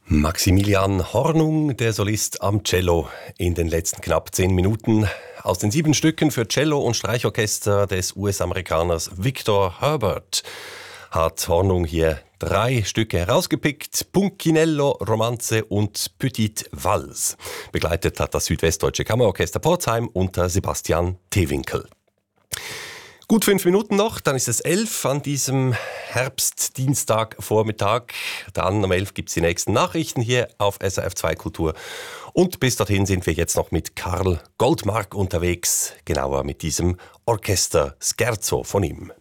Maximilian Hornung, der Solist am Cello, in den letzten knapp 10 Minuten. Aus den 7 Stücken für Cello und Streichorchester des US-Amerikaners Victor Herbert hat Hornung hier 3 Stücke herausgepickt: Punchinello, Romanze und Petite Valse. Begleitet hat das Südwestdeutsche Kammerorchester Pforzheim unter Sebastian Tewinkel. Gut 5 Minuten noch, dann ist es 11 an diesem Herbstdienstagvormittag. Dann um 11 gibt es die nächsten Nachrichten hier auf SRF 2 Kultur. Und bis dorthin sind wir jetzt noch mit Karl Goldmark unterwegs, genauer mit diesem Orchester Scherzo von ihm.